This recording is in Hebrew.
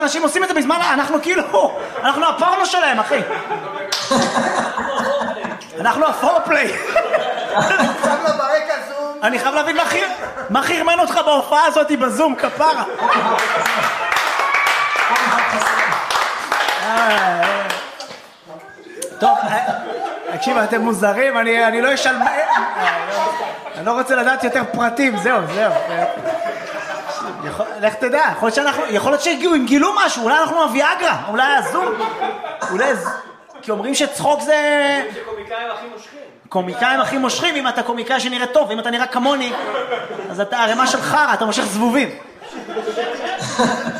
אנשים עושים את זה בזמן, אנחנו כאילו, אנחנו הפורנו שלהם, אחי. אנחנו הפורפליי. אני חייב להבין מה חרמן אותך בהופעה הזאת בזום, כפרה. טוב, תקשיב, אתם מוזרים, אני לא אשאל... אני לא רוצה לדעת יותר פרטים, זהו. לך תדע, יכול להיות שהם גילו משהו, אולי אנחנו אביאגרה, אולי הזום, כי אומרים שצחוק זה... קומיקאים הכי מושכים. קומיקאים הכי מושכים, אם אתה קומיקאי שנראה טוב, אם אתה נראה כמוני, אז אתה הרמה של חרה, אתה מושך זבובים.